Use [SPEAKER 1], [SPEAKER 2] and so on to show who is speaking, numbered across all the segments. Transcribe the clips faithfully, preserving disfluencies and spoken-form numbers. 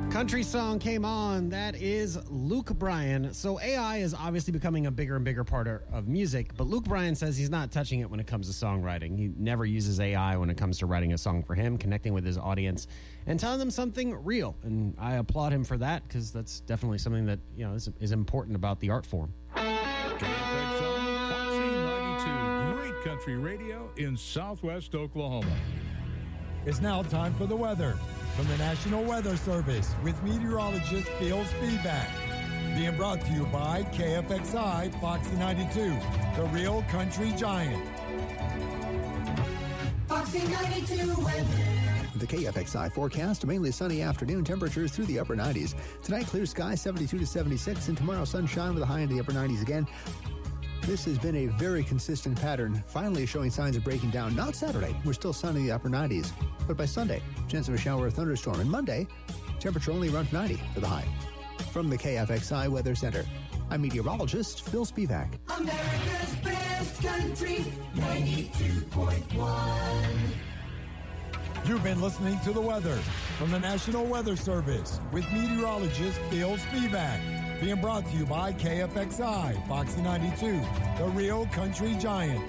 [SPEAKER 1] Country song came on. That is Luke Bryan. So A I is obviously becoming a bigger and bigger part of music, but Luke Bryan says he's not touching it when it comes to songwriting. He never uses A I when it comes to writing a song for him, connecting with his audience, and telling them something real. And I applaud him for that, because that's definitely something that, you know, is, is important about the art form.
[SPEAKER 2] K F X R, Foxy ninety-two, great country radio in southwest Oklahoma.
[SPEAKER 3] It's now time for the weather from the National Weather Service with meteorologist Phil Spivak. Being brought to you by K F X I Foxy ninety-two, the real country giant.
[SPEAKER 4] Foxy ninety-two weather.
[SPEAKER 5] The K F X I forecast, a mainly sunny afternoon, temperatures through the upper nineties. Tonight, clear sky, seventy-two to seventy-six, and tomorrow, sunshine with a high in the upper nineties again. This has been a very consistent pattern, finally showing signs of breaking down. Not Saturday, we're still sunny in the upper nineties. But by Sunday, chance of a shower or thunderstorm. And Monday, temperature only around ninety for the high. From the K F X I Weather Center, I'm meteorologist Phil Spivak.
[SPEAKER 4] America's best country, ninety-two point one.
[SPEAKER 3] You've been listening to the weather from the National Weather Service with meteorologist Phil Spivak. Being brought to you by K F X I Foxy ninety-two, the real country giant.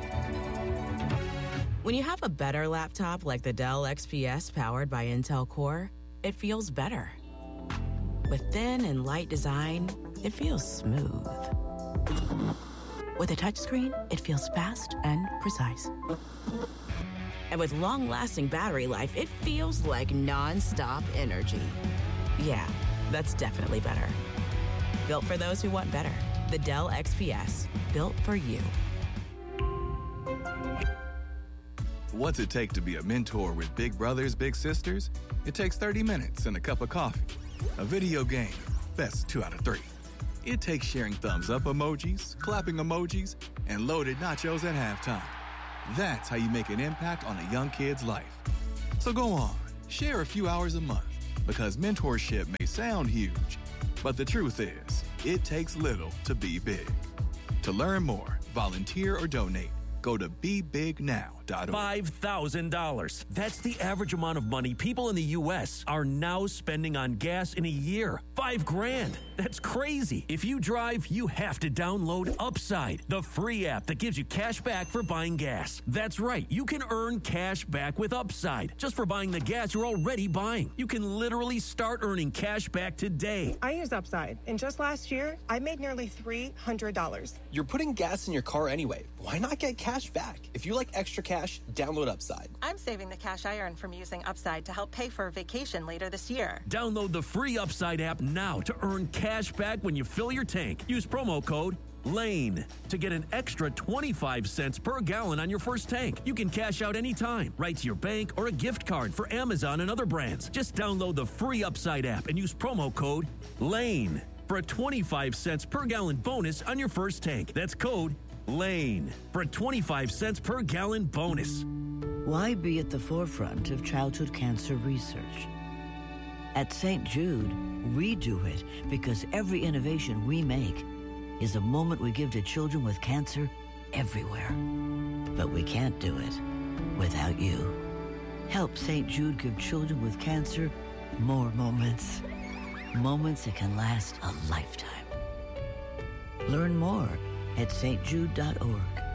[SPEAKER 6] When you have a better laptop like the Dell X P S powered by Intel Core, it feels better. With thin and light design, it feels smooth. With a touchscreen, it feels fast and precise. And with long-lasting battery life, it feels like non-stop energy. Yeah, that's definitely better. Built for those who want better. The Dell X P S, built for you.
[SPEAKER 7] What's it take to be a mentor with big brothers, big sisters? It takes thirty minutes and a cup of coffee. A video game, best two out of three. It takes sharing thumbs up emojis, clapping emojis, and loaded nachos at halftime. That's how you make an impact on a young kid's life. So go on, share a few hours a month, because mentorship may sound huge, but the truth is, it takes little to be big. To learn more, volunteer, or donate, go to be big now dot org.
[SPEAKER 8] five thousand dollars. That's the average amount of money people in the U S are now spending on gas in a year. Five grand. That's crazy. If you drive, you have to download Upside, the free app that gives you cash back for buying gas. That's right. You can earn cash back with Upside just for buying the gas you're already buying. You can literally start earning cash back today.
[SPEAKER 9] I use Upside, and just last year, I made nearly three hundred dollars.
[SPEAKER 10] You're putting gas in your car anyway. Why not get cash back? If you like extra cash, download Upside.
[SPEAKER 9] I'm saving the cash I earn from using Upside to help pay for a vacation later this year.
[SPEAKER 8] Download the free Upside app now to earn cash back when you fill your tank. Use promo code LANE to get an extra twenty-five cents per gallon on your first tank. You can cash out anytime, right to your bank or a gift card for Amazon and other brands. Just download the free Upside app and use promo code LANE for a twenty-five cents per gallon bonus on your first tank. That's code LANE for a twenty-five cents per gallon bonus.
[SPEAKER 11] Why be at the forefront of childhood cancer research? At Saint Jude, we do it because every innovation we make is a moment we give to children with cancer everywhere. But we can't do it without you. Help Saint Jude give children with cancer more moments. Moments that can last a lifetime. Learn more at s t jude dot org.